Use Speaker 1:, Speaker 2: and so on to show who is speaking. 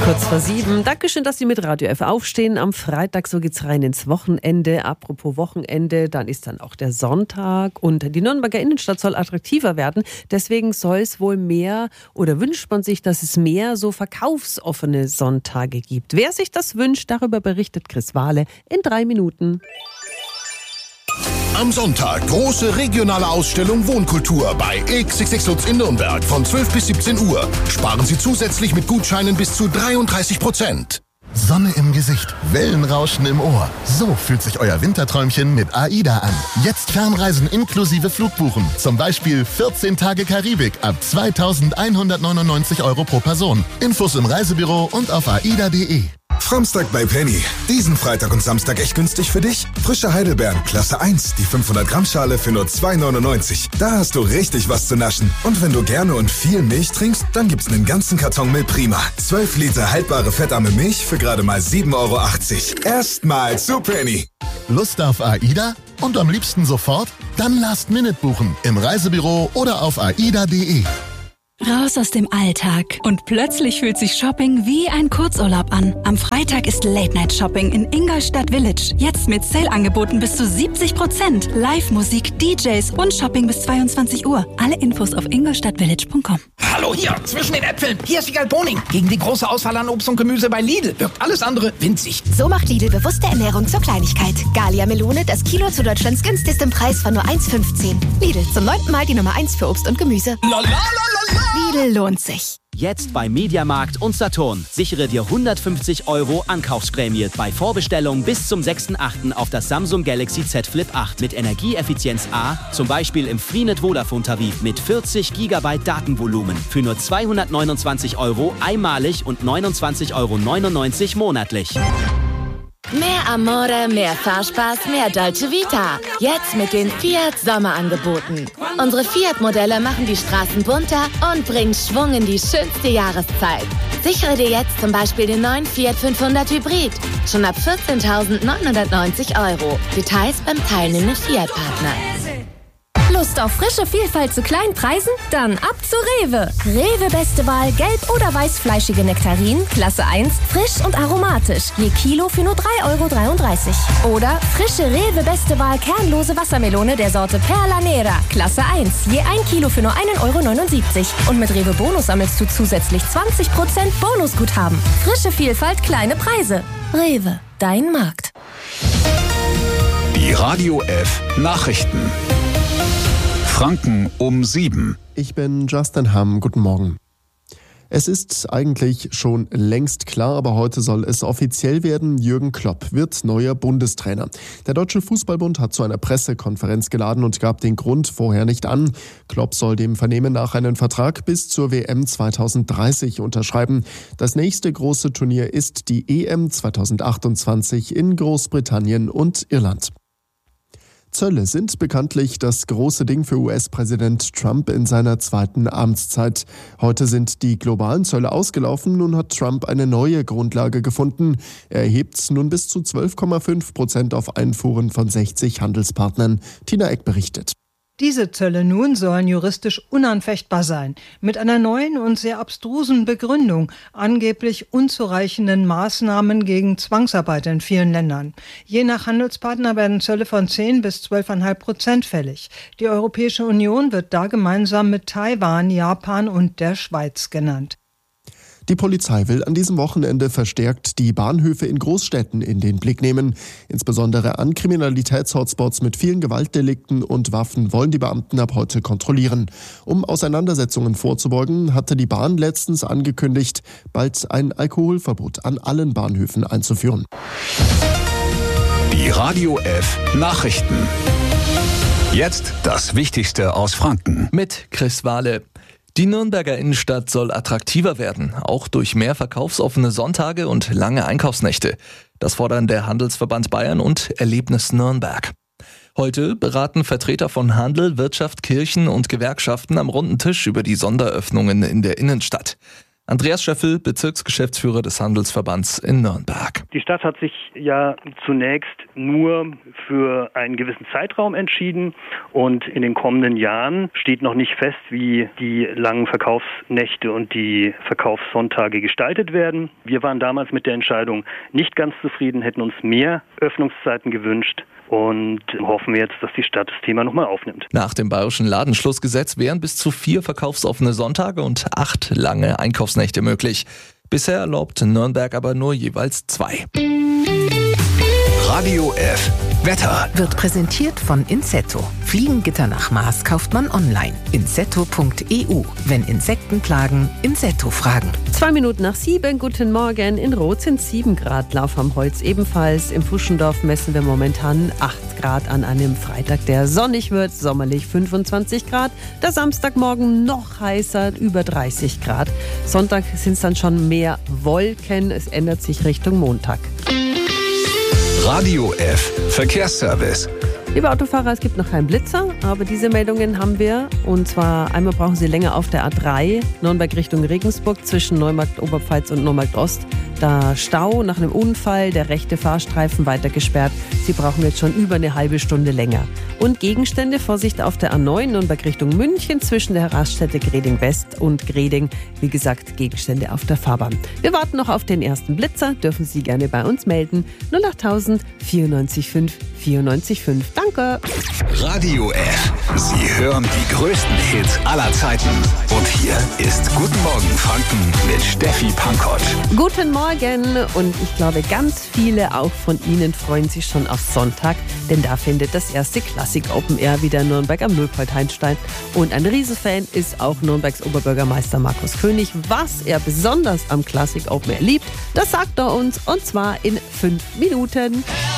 Speaker 1: Kurz vor 7. Dankeschön, dass Sie mit Radio F aufstehen. Am Freitag, so geht's rein ins Wochenende. Apropos Wochenende, dann ist dann auch der Sonntag. Und die Nürnberger Innenstadt soll attraktiver werden. Deswegen soll es wohl mehr oder wünscht man sich, dass es mehr so verkaufsoffene Sonntage gibt. Wer sich das wünscht, darüber berichtet Chris Wahle in 3 Minuten.
Speaker 2: Am Sonntag große regionale Ausstellung Wohnkultur bei XXX Lutz in Nürnberg von 12 bis 17 Uhr. Sparen Sie zusätzlich mit Gutscheinen bis zu 33%.
Speaker 3: Sonne im Gesicht, Wellenrauschen im Ohr. So fühlt sich euer Winterträumchen mit AIDA an. Jetzt Fernreisen inklusive Flugbuchen. Zum Beispiel 14 Tage Karibik ab 2.199 € pro Person. Infos im Reisebüro und auf aida.de.
Speaker 4: Framstag bei Penny. Diesen Freitag und Samstag echt günstig für dich? Frische Heidelbeeren, Klasse 1, die 500 Gramm Schale für nur 2,99 €. Da hast du richtig was zu naschen. Und wenn du gerne und viel Milch trinkst, dann gibt's einen ganzen Karton Milch Prima. 12 Liter haltbare fettarme Milch für gerade mal 7,80 €. Erstmal zu Penny.
Speaker 3: Lust auf AIDA? Und am liebsten sofort? Dann Last Minute buchen. Im Reisebüro oder auf aida.de.
Speaker 5: Raus aus dem Alltag. Und plötzlich fühlt sich Shopping wie ein Kurzurlaub an. Am Freitag ist Late-Night-Shopping in Ingolstadt Village. Jetzt mit Sale-Angeboten bis zu 70%. Live-Musik, DJs und Shopping bis 22 Uhr. Alle Infos auf ingolstadtvillage.com.
Speaker 6: Hallo hier, zwischen den Äpfeln. Hier ist Wiegald Boning. Gegen die große Auswahl an Obst und Gemüse bei Lidl wirkt alles andere winzig.
Speaker 7: So macht Lidl bewusste Ernährung zur Kleinigkeit. Gallia Melone, das Kilo zu Deutschlands günstigstem Preis von nur 1,15. Lidl, zum 9. Mal die Nummer 1 für Obst und Gemüse. Lidl lohnt sich.
Speaker 8: Jetzt bei Mediamarkt und Saturn. Sichere dir 150 € Ankaufsprämie bei Vorbestellung bis zum 6.8. auf das Samsung Galaxy Z Flip 8 mit Energieeffizienz A, zum Beispiel im Freenet Vodafone-Tarif mit 40 GB Datenvolumen für nur 229 € einmalig und 29,99 € monatlich.
Speaker 7: Mehr Amore, mehr Fahrspaß, mehr Dolce Vita. Jetzt mit den Fiat Sommerangeboten. Unsere Fiat-Modelle machen die Straßen bunter und bringen Schwung in die schönste Jahreszeit. Sichere dir jetzt zum Beispiel den neuen Fiat 500 Hybrid. Schon ab 14.990 €. Details beim teilnehmenden Fiat-Partner.
Speaker 9: Lust auf frische Vielfalt zu kleinen Preisen? Dann ab zu Rewe. Rewe beste Wahl, gelb- oder weißfleischige Nektarinen, Klasse 1, frisch und aromatisch. Je Kilo für nur 3,33 €. Oder frische Rewe beste Wahl, kernlose Wassermelone der Sorte Perla Nera, Klasse 1. Je 1 Kilo für nur 1,79 €. Und mit Rewe Bonus sammelst du zusätzlich 20% Bonusguthaben. Frische Vielfalt, kleine Preise. Rewe, dein Markt.
Speaker 10: Die Radio F Nachrichten. Franken um 7.
Speaker 11: Ich bin Justin Hamm. Guten Morgen. Es ist eigentlich schon längst klar, aber heute soll es offiziell werden. Jürgen Klopp wird neuer Bundestrainer. Der Deutsche Fußballbund hat zu einer Pressekonferenz geladen und gab den Grund vorher nicht an. Klopp soll dem Vernehmen nach einen Vertrag bis zur WM 2030 unterschreiben. Das nächste große Turnier ist die EM 2028 in Großbritannien und Irland. Zölle sind bekanntlich das große Ding für US-Präsident Trump in seiner zweiten Amtszeit. Heute sind die globalen Zölle ausgelaufen, nun hat Trump eine neue Grundlage gefunden. Er erhebt nun bis zu 12,5% auf Einfuhren von 60 Handelspartnern. Tina Eck berichtet.
Speaker 12: Diese Zölle nun sollen juristisch unanfechtbar sein, mit einer neuen und sehr abstrusen Begründung, angeblich unzureichenden Maßnahmen gegen Zwangsarbeit in vielen Ländern. Je nach Handelspartner werden Zölle von 10 bis 12,5% fällig. Die Europäische Union wird da gemeinsam mit Taiwan, Japan und der Schweiz genannt.
Speaker 11: Die Polizei will an diesem Wochenende verstärkt die Bahnhöfe in Großstädten in den Blick nehmen. Insbesondere an Kriminalitätshotspots mit vielen Gewaltdelikten und Waffen wollen die Beamten ab heute kontrollieren. Um Auseinandersetzungen vorzubeugen, hatte die Bahn letztens angekündigt, bald ein Alkoholverbot an allen Bahnhöfen einzuführen.
Speaker 10: Die Radio F Nachrichten. Jetzt das Wichtigste aus Franken.
Speaker 13: Mit Chris Wahle. Die Nürnberger Innenstadt soll attraktiver werden, auch durch mehr verkaufsoffene Sonntage und lange Einkaufsnächte. Das fordern der Handelsverband Bayern und Erlebnis Nürnberg. Heute beraten Vertreter von Handel, Wirtschaft, Kirchen und Gewerkschaften am runden Tisch über die Sonderöffnungen in der Innenstadt. Andreas Schöffel, Bezirksgeschäftsführer des Handelsverbands in Nürnberg.
Speaker 14: Die Stadt hat sich ja zunächst nur für einen gewissen Zeitraum entschieden und in den kommenden Jahren steht noch nicht fest, wie die langen Verkaufsnächte und die Verkaufssonntage gestaltet werden. Wir waren damals mit der Entscheidung nicht ganz zufrieden, hätten uns mehr Öffnungszeiten gewünscht und hoffen jetzt, dass die Stadt das Thema nochmal aufnimmt.
Speaker 13: Nach dem bayerischen Ladenschlussgesetz wären bis zu 4 verkaufsoffene Sonntage und 8 lange Einkaufsnächte möglich. Bisher erlaubt Nürnberg aber nur jeweils 2.
Speaker 10: Radio F. Wetter.
Speaker 15: Wird präsentiert von Insetto. Fliegengitter nach Maß kauft man online. Insetto.eu. Wenn Insekten plagen, Insetto fragen.
Speaker 1: 7:02. Guten Morgen. In Roth sind 7 Grad. Lauf am Holz ebenfalls. Im Fuschendorf messen wir momentan 8 Grad an einem Freitag, der sonnig wird. Sommerlich 25 Grad. Der Samstagmorgen noch heißer, über 30 Grad. Sonntag sind es dann schon mehr Wolken. Es ändert sich Richtung Montag.
Speaker 10: Radio F. Verkehrsservice.
Speaker 1: Liebe Autofahrer, es gibt noch keinen Blitzer, aber diese Meldungen haben wir. Und zwar einmal brauchen Sie länger auf der A3, Nürnberg Richtung Regensburg, zwischen Neumarkt Oberpfalz und Neumarkt Ost. Da Stau nach einem Unfall, der rechte Fahrstreifen weiter gesperrt. Sie brauchen jetzt schon über eine halbe Stunde länger. Und Gegenstände, Vorsicht auf der A9, Nürnberg Richtung München, zwischen der Raststätte Greding West und Greding. Wie gesagt, Gegenstände auf der Fahrbahn. Wir warten noch auf den ersten Blitzer, dürfen Sie gerne bei uns melden. 08000 94 94 5. Danke.
Speaker 10: Radio F. Sie hören die größten Hits aller Zeiten. Und hier ist Guten Morgen Franken mit Steffi Pankott.
Speaker 1: Guten Morgen und ich glaube, ganz viele auch von Ihnen freuen sich schon auf Sonntag, denn da findet das erste Classic Open Air wieder in Nürnberg am Luitpold-Heinstein. Und ein Riesenfan ist auch Nürnbergs Oberbürgermeister Markus König. Was er besonders am Classic Open Air liebt, das sagt er uns und zwar in 5 Minuten.